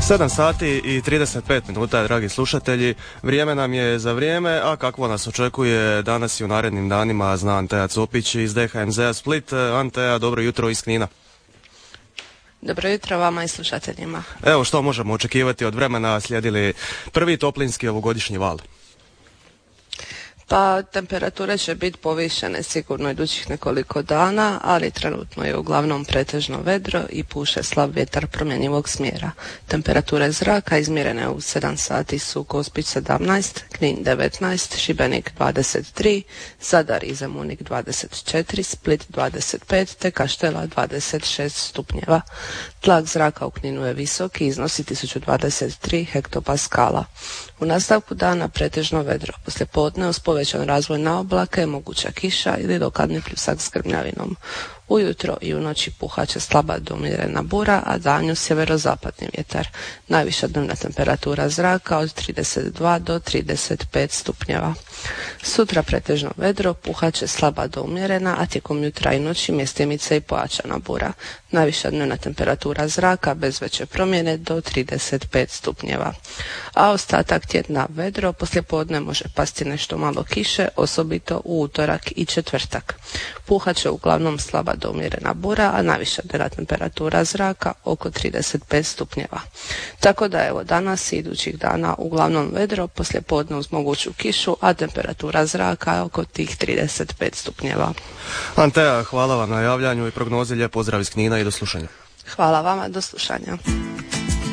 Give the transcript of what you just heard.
7 sati i 35 minuta, dragi slušatelji. Vrijeme nam je za vrijeme, a kakvo nas očekuje danas i u narednim danima zna Anteja Copić iz DHMZ-a Split. Anteja, dobro jutro iz Knina. Dobro jutro vama i slušateljima. Evo što možemo očekivati od vremena, slijedili prvi toplinski ovogodišnji val? Pa temperature će biti povišene sigurno idućih nekoliko dana, ali trenutno je uglavnom pretežno vedro i puše slab vjetar promjenjivog smjera. Temperature zraka izmjerene u 7 sati su Gospić 17, Knin 19, Šibenik 23, Zadar i Zemunik 24, Split 25 te Kaštela 26 stupnjeva. Tlak zraka u Kninu je visok i iznosi 1023 hektopaskala. U nastavku dana pretežno vedro, poslije podne uz povećan razvoj na oblake, moguća kiša ili lokadni pljusak s grmljavinom. Ujutro i u noći puhat će slaba do umjerena bura, a danju sjeverozapadni vjetar. Najviša dnevna temperatura zraka od 32 do 35 stupnjeva. Sutra pretežno vedro, puhat će slaba do umjerena, a tijekom jutra i noći mjestimice i pojačana bura. Najviša dnevna temperatura zraka bez veće promjene do 35 stupnjeva. A ostatak tjedna vedro, poslije podne može pasti nešto malo kiše, osobito u utorak i četvrtak. Puhat će uglavnom slaba do umjerena bura, a najviša dnevna temperatura zraka oko 35 stupnjeva. Tako da evo danas i idućih dana uglavnom vedro, poslije podne uz moguću kišu, a temperatura zraka je oko tih 35 stupnjeva. Anteja, hvala vam na javljanju i prognozi, lijep pozdrav iz Knina i do slušanja. Hvala vama, do slušanja.